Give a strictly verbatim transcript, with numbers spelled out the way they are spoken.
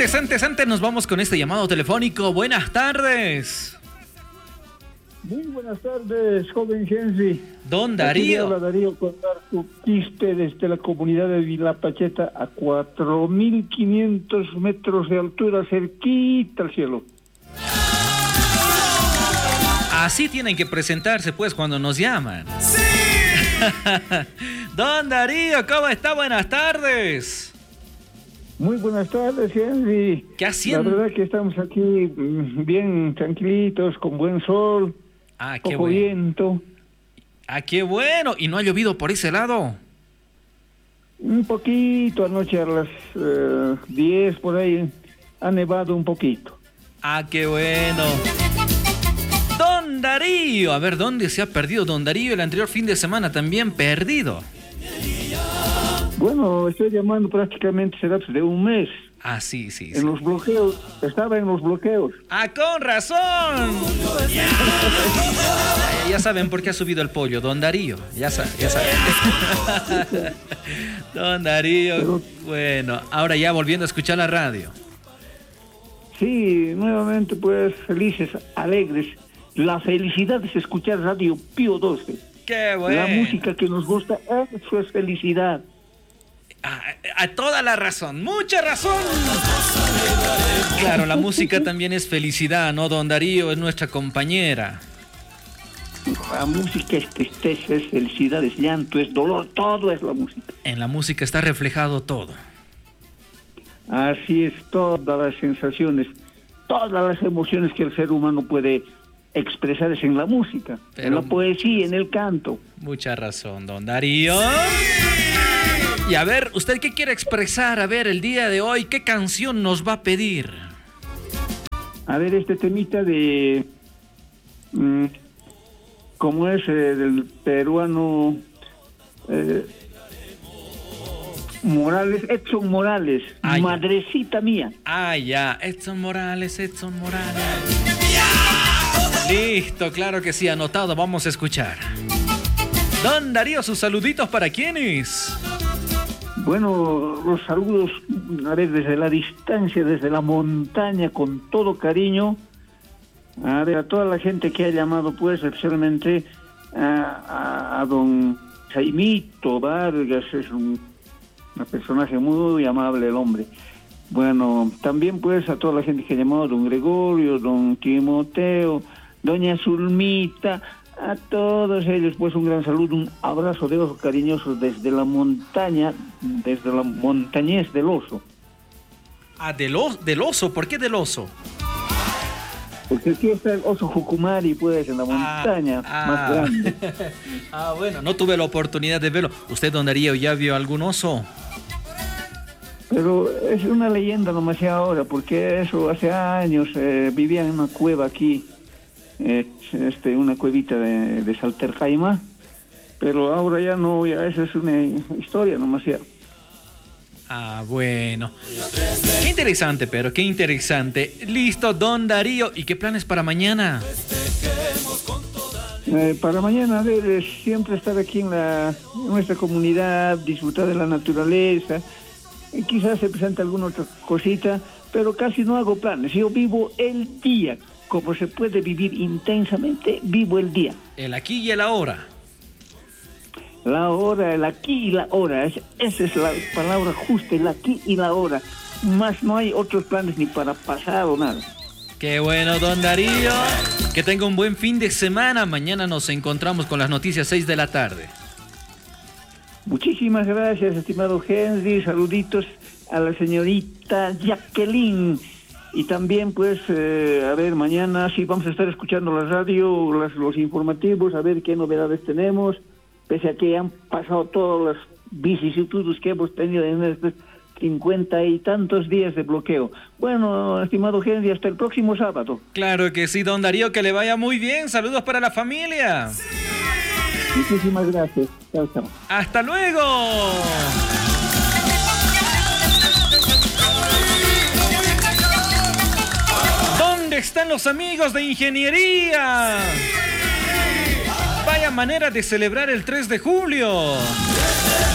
antes, antes, antes nos vamos con este llamado telefónico. Buenas tardes. Muy buenas tardes, joven Henry. Don Darío. Aquí habla Darío Contar su piste desde la comunidad de Vilapacheta a cuatro mil quinientos metros de altura, cerquita al cielo. Así tienen que presentarse pues cuando nos llaman. ¡Sí! Don Darío, ¿cómo está? Buenas tardes. Muy buenas tardes, Henry. ¿Qué haciendo? La verdad que estamos aquí bien tranquilitos, con buen sol, Ah, qué poco bueno. viento. Ah, qué bueno. ¿Y no ha llovido por ese lado? Un poquito anoche a las uh, diez por ahí ha nevado un poquito. Ah, qué bueno. Don Darío, a ver, ¿dónde se ha perdido Don Darío? El anterior fin de semana también perdido. Bueno, estoy llamando prácticamente será de un mes. Ah, sí, sí, sí. En los bloqueos, estaba en los bloqueos. ¡Ah, con razón! Ya, ya saben por qué ha subido el pollo, Don Darío. Ya saben, ya saben. Don Darío, Pero, bueno, ahora ya volviendo a escuchar la radio. sí, nuevamente pues felices, alegres. La felicidad es escuchar Radio Pío doce. ¡Qué bueno! La música que nos gusta, eso es felicidad. A, a toda la razón, mucha razón. Claro, la música también es felicidad, ¿no? Don Darío es nuestra compañera. La música es tristeza, es felicidad, es llanto, es dolor, todo es la música. En la música está reflejado todo. Así es, todas las sensaciones, todas las emociones que el ser humano puede expresar es en la música, Pero, en la poesía, en el canto. Mucha razón, Don Darío. Y a ver, ¿usted qué quiere expresar? A ver, el día de hoy, ¿qué canción nos va a pedir? A ver, este temita de... Mmm, ¿cómo es? Eh, del peruano... Eh, Morales, Edson Morales, ah, Madrecita Mía. Ah, ya, Edson Morales, Edson Morales. Listo, claro que sí, anotado, vamos a escuchar. Don Darío, sus saluditos para quiénes. Bueno, los saludos, a ver, desde la distancia, desde la montaña, con todo cariño. A ver, a toda la gente que ha llamado, pues, especialmente a, a, a don Jaimito Vargas, es un, un personaje muy amable el hombre. Bueno, también, pues, a toda la gente que ha llamado, don Gregorio, don Timoteo, doña Zulmita, a todos ellos, pues, un gran saludo, un abrazo de oso cariñoso desde la montaña, desde la montañez del oso. Ah, del, os, del oso, ¿por qué del oso? Porque aquí está el oso Jucumari, pues, en la montaña ah, ah. más grande. Ah, bueno, no tuve la oportunidad de verlo. ¿Usted, Don Darío, ya vio algún oso? Pero es una leyenda nomás ya ahora, porque eso hace años eh, vivía en una cueva aquí, eh, este, una cuevita de, de Salterjaima, pero ahora ya no, ya esa es una historia nomás ya. Ah, bueno. Qué interesante, pero qué interesante. Listo, Don Darío. ¿Y qué planes para mañana? Eh, para mañana, a ver, es siempre estar aquí en, la, en nuestra comunidad, disfrutar de la naturaleza. Eh, quizás se presente alguna otra cosita, pero casi no hago planes. Yo vivo el día. Como se puede vivir intensamente, vivo el día. El aquí y el ahora. La hora, el aquí y la hora, es, esa es la palabra justa, el aquí y la hora. Más no hay otros planes ni para pasar o nada. Qué bueno, Don Darío. Que tenga un buen fin de semana. Mañana nos encontramos con las noticias seis de la tarde. Muchísimas gracias, estimado Henry. Saluditos a la señorita Jacqueline. Y también, pues, eh, a ver, mañana sí vamos a estar escuchando la radio, las, los informativos, a ver qué novedades tenemos. Pese a que han pasado todas las vicisitudes que hemos tenido en estos cincuenta y tantos días de bloqueo. Bueno, estimado Henry, hasta el próximo sábado. Claro que sí, Don Darío, que le vaya muy bien. Saludos para la familia. Muchísimas gracias. Chao, chao. ¡Hasta luego! ¿Dónde están los amigos de ingeniería? Vaya manera de celebrar el tres de julio.